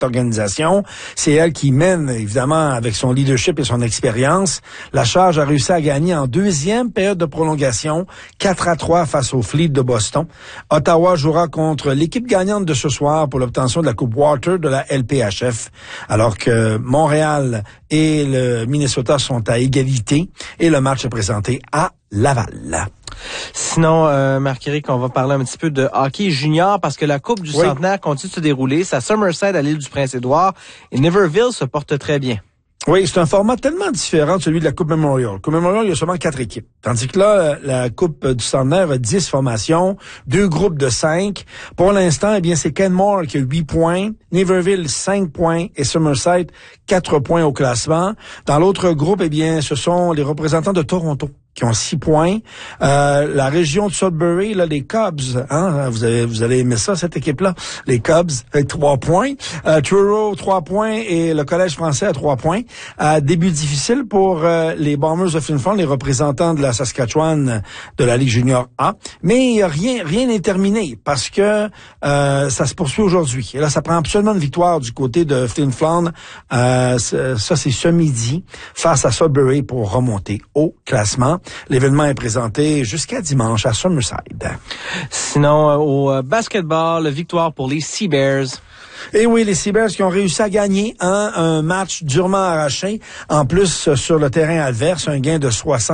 organisation. C'est elle qui mène, évidemment, avec son leadership et son expérience. La Charge a réussi à gagner en deuxième période de prolongation, 4-3 face au Fleet de Boston. Ottawa jouera contre l'équipe gagnante de ce soir pour l'obtention de la Coupe Walter de la LPHF, alors que Montréal et le Minnesota sont à égalité et le match est présenté à Laval. Sinon, Marc-Éric, on va parler un petit peu de hockey junior parce que la Coupe du Centenaire continue de se dérouler. C'est à Somerset, à l'île du Prince-Édouard, et Niverville se porte très bien. Oui, c'est un format tellement différent de celui de la Coupe Memorial. Coupe Memorial, il y a seulement 4 équipes. Tandis que là, la Coupe du Centenaire a 10 formations, 2 groupes de 5. Pour l'instant, eh bien, c'est Kenmore qui a 8 points, Niverville 5 points et Somerset 4 points au classement. Dans l'autre groupe, eh bien, ce sont les représentants de Toronto qui ont 6 points. La région de Sudbury, là, les Cubs, hein, vous allez aimer ça, cette équipe-là. Les Cubs, avec 3 points. Truro, 3 points et le Collège français à 3 points. Début difficile pour les Bombers of Flin-Flon, les représentants de la Saskatchewan de la Ligue junior A. Mais rien n'est terminé parce que ça se poursuit aujourd'hui. Et là, ça prend absolument une victoire du côté de Flin-Flon. Ça, c'est ce midi face à Sudbury pour remonter au classement. L'événement est présenté jusqu'à dimanche à Summerside. Sinon, au basketball, victoire pour les Sea Bears. Et oui, les Sea Bears qui ont réussi à gagner un match durement arraché. En plus, sur le terrain adverse, un gain de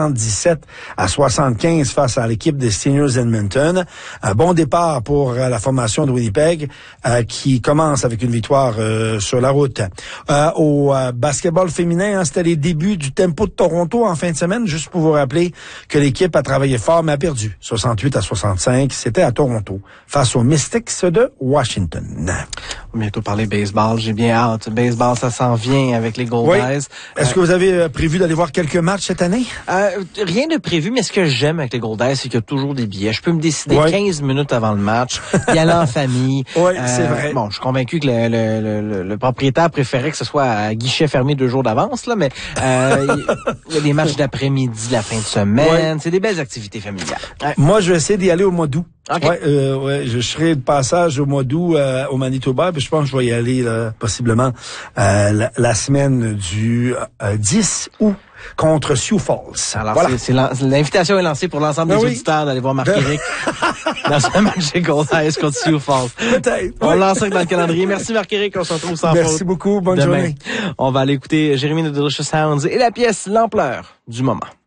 77-75 face à l'équipe des Seniors Edmonton. Un bon départ pour la formation de Winnipeg qui commence avec une victoire sur la route. Au basketball féminin, c'était les débuts du Tempo de Toronto en fin de semaine. Juste pour vous rappeler que l'équipe a travaillé fort, mais a perdu 68-65. C'était à Toronto face aux Mystics de Washington. Bientôt parler baseball, j'ai bien hâte. Baseball, ça s'en vient avec les Goldies. Est-ce que vous avez prévu d'aller voir quelques matchs cette année? Rien de prévu, mais ce que j'aime avec les Goldies, c'est qu'il y a toujours des billets. Je peux me décider 15 minutes avant le match, y aller en famille. Oui, c'est vrai. Bon, je suis convaincu que le propriétaire préférait que ce soit à guichet fermé 2 jours d'avance, là, mais il y a des matchs d'après-midi, la fin de semaine. C'est des belles activités familiales. Moi, je vais essayer d'y aller au mois d'août. Okay. Je serai de passage au mois d'août au Manitoba, puis je pense que je vais y aller là, possiblement la semaine du 10 août contre Sioux Falls. Alors, voilà. L'invitation est lancée pour l'ensemble des auditeurs d'aller voir Marc-Éric dans ce match des Goldies contre Sioux Falls. Peut-être. On lance ça dans le calendrier. Merci Marc-Éric, on se retrouve sans faute. Merci beaucoup, bonne journée. On va aller écouter Jérémy de Delicious Sounds et la pièce L'ampleur du moment.